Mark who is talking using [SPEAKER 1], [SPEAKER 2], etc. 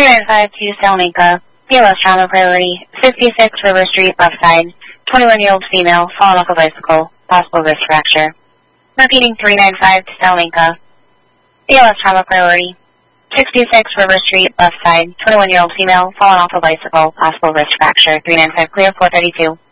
[SPEAKER 1] 3952 Salamanca, BLS trauma priority, 66 River Street, left side, 21-year-old female, fallen off a bicycle, possible wrist fracture. Repeating 395 to Salamanca, BLS trauma priority, 66 River Street, left side, 21-year-old female, fallen off a bicycle, possible wrist fracture, 395 clear, 432.